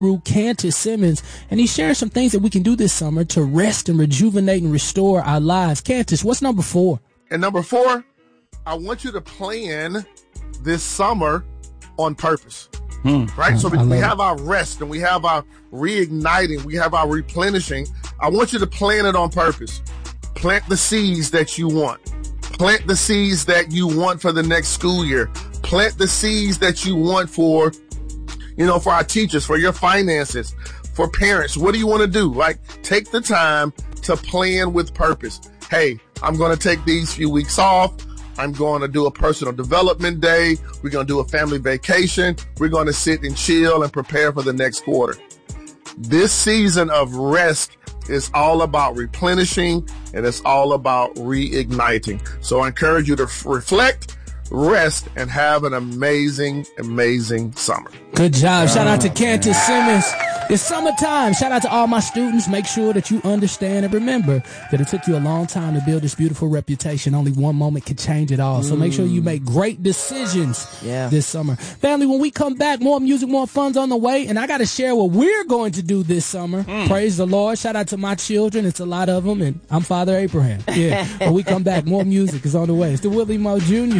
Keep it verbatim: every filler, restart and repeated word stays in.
Cantus Simmons, and he's sharing some things that we can do this summer to rest and rejuvenate and restore our lives. Cantus, what's number four? And number four, I want you to plan this summer on purpose. Hmm. Right? So we, we have it. our rest and we have our reigniting, we have our replenishing. I want you to plan it on purpose. Plant the seeds that you want. Plant the seeds that you want for the next school year. Plant the seeds that you want for, you know, for our teachers, for your finances, for parents. What do you want to do? Like, take the time to plan with purpose. Hey, I'm going to take these few weeks off. I'm going to do a personal development day. We're going to do a family vacation. We're going to sit and chill and prepare for the next quarter. This season of rest is all about replenishing, and it's all about reigniting. So I encourage you to f- reflect, rest, and have an amazing, amazing summer. Good job. Shout out to Cantus Simmons. It's summertime. Shout out to all my students. Make sure that you understand and remember that it took you a long time to build this beautiful reputation. Only one moment can change it all. So make sure you make great decisions yeah. this summer. Family, when we come back, more music, more fun's on the way. And I got to share what we're going to do this summer. Mm. Praise the Lord. Shout out to my children. It's a lot of them. And I'm Father Abraham. Yeah. When we come back, more music is on the way. It's the Willie Moore Junior